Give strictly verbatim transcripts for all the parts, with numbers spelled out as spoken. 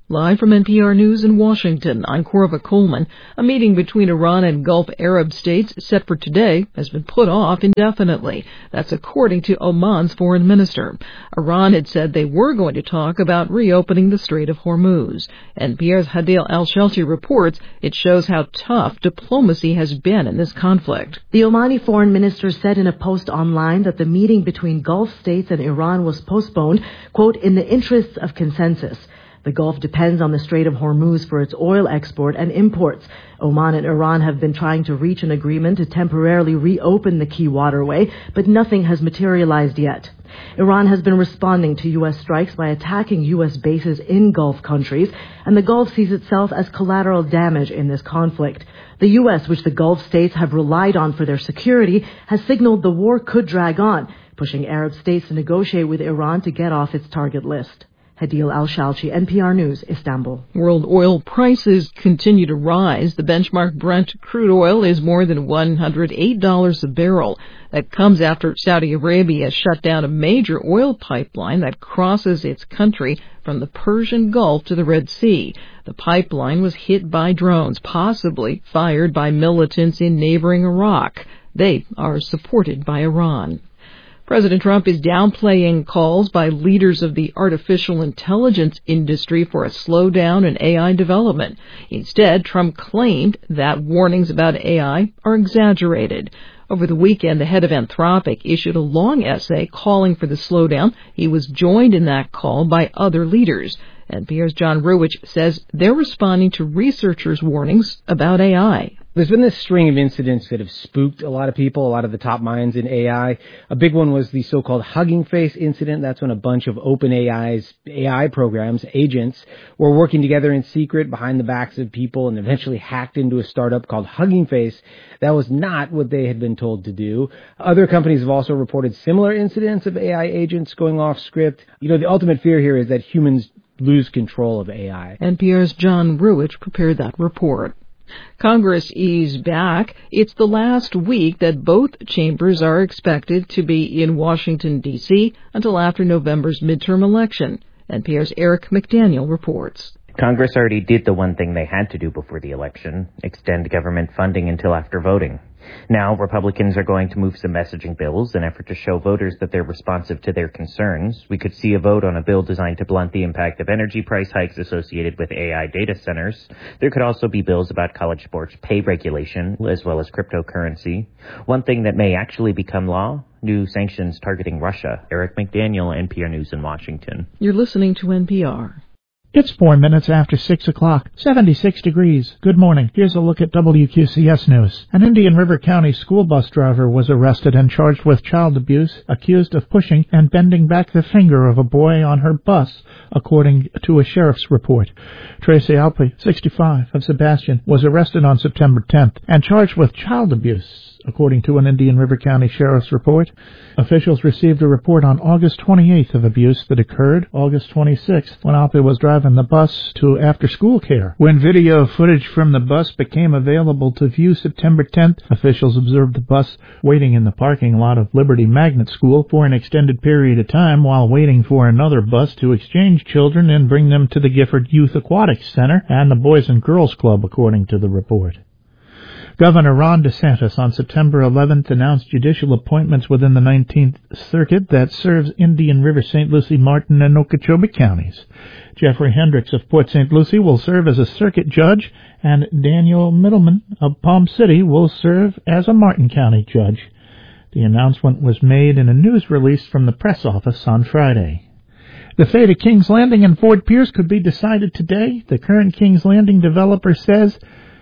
Live from N P R News in Washington, I'm Corva Coleman. A meeting between Iran and Gulf Arab states set for today has been put off indefinitely. That's according to Oman's foreign minister. Iran had said they were going to talk about reopening the Strait of Hormuz. N P R's Hadil Al-Shelti reports it shows how tough diplomacy has been in this conflict. The Omani foreign minister said in a post online that the meeting between Gulf states and Iran was postponed, quote, in the interests of consensus. The Gulf depends on the Strait of Hormuz for its oil export and imports. Oman and Iran have been trying to reach an agreement to temporarily reopen the key waterway, but nothing has materialized yet. Iran has been responding to U S strikes by attacking U S bases in Gulf countries, and the Gulf sees itself as collateral damage in this conflict. The U S, which the Gulf states have relied on for their security, has signaled the war could drag on, pushing Arab states to negotiate with Iran to get off its target list. Hadil Al-Shalchi, N P R News, Istanbul. World oil prices continue to rise. The benchmark Brent crude oil is more than one hundred eight dollars a barrel. That comes after Saudi Arabia shut down a major oil pipeline that crosses its country from the Persian Gulf to the Red Sea. The pipeline was hit by drones, possibly fired by militants in neighboring Iraq. They are supported by Iran. President Trump is downplaying calls by leaders of the artificial intelligence industry for a slowdown in A I development. Instead, Trump claimed that warnings about A I are exaggerated. Over the weekend, the head of Anthropic issued a long essay calling for the slowdown. He was joined in that call by other leaders. N P R's John Ruwitch says they're responding to researchers' warnings about A I. There's been this string of incidents that have spooked a lot of people, a lot of the top minds in A I. A big one was the so-called Hugging Face incident. That's when a bunch of OpenAI's A I programs, agents, were working together in secret behind the backs of people and eventually hacked into a startup called Hugging Face. That was not what they had been told to do. Other companies have also reported similar incidents of A I agents going off script. You know, the ultimate fear here is that humans lose control of A I. N P R's John Ruwitch prepared that report. Congress is back. It's the last week that both chambers are expected to be in Washington, D C until after November's midterm election. N P R's Eric McDaniel reports. Congress already did the one thing they had to do before the election, extend government funding until after voting. Now, Republicans are going to move some messaging bills in an effort to show voters that they're responsive to their concerns. We could see a vote on a bill designed to blunt the impact of energy price hikes associated with A I data centers. There could also be bills about college sports pay regulation, as well as cryptocurrency. One thing that may actually become law, new sanctions targeting Russia. Eric McDaniel, N P R News in Washington. You're listening to N P R. It's four minutes after six o'clock, seventy-six degrees. Good morning. Here's a look at W Q C S News. An Indian River County school bus driver was arrested and charged with child abuse, accused of pushing and bending back the finger of a boy on her bus, according to a sheriff's report. Tracy Alpe, sixty-five, of Sebastian, was arrested on September tenth and charged with child abuse, according to an Indian River County sheriff's report. Officials received a report on August twenty-eighth of abuse that occurred August twenty-sixth when Alpe was driving the bus to after-school care. When video footage from the bus became available to view September tenth, officials observed the bus waiting in the parking lot of Liberty Magnet School for an extended period of time while waiting for another bus to exchange children and bring them to the Gifford Youth Aquatics Center and the Boys and Girls Club, according to the report. Governor Ron DeSantis on September eleventh announced judicial appointments within the nineteenth Circuit that serves Indian River, Saint Lucie, Martin, and Okeechobee counties. Jeffrey Hendricks of Port Saint Lucie will serve as a circuit judge, and Daniel Middleman of Palm City will serve as a Martin County judge. The announcement was made in a news release from the press office on Friday. The fate of Kings Landing and Fort Pierce could be decided today. The current Kings Landing developer says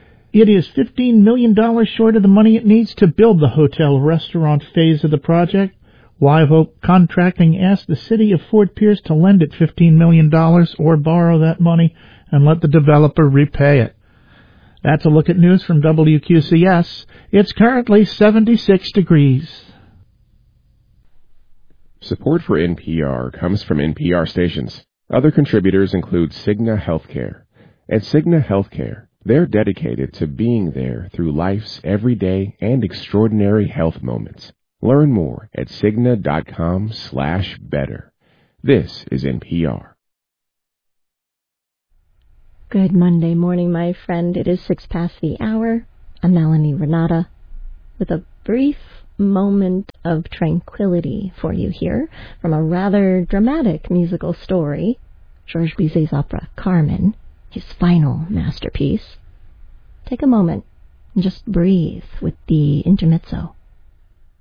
it is fifteen million dollars short of the money it needs to build the hotel-restaurant phase of the project. Live Oak Contracting asked the city of Fort Pierce to lend it fifteen million dollars or borrow that money and let the developer repay it. That's a look at news from W Q C S. It's currently seventy-six degrees. Support for N P R comes from N P R stations. Other contributors include Cigna Healthcare. At Cigna Healthcare, they're dedicated to being there through life's everyday and extraordinary health moments. Learn more at Cigna.com slash better. This is N P R. Good Monday morning, my friend. It is six past the hour. I'm Melanie Renata with a brief moment of tranquility for you here from a rather dramatic musical story, Georges Bizet's opera Carmen, his final masterpiece. Take a moment and just breathe with the intermezzo.